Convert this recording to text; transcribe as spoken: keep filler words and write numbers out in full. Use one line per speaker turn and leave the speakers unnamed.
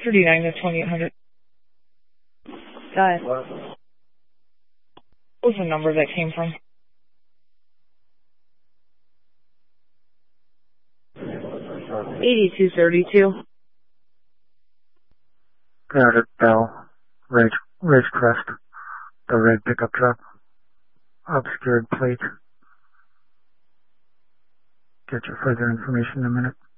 thirty-nine to twenty-eight hundred.
Got it.
What was the number that came from?
eighty-two thirty-two.
Got it, Bell. Ridge, Ridgecrest. The red pickup truck. Obscured plate. Get your further information in a minute.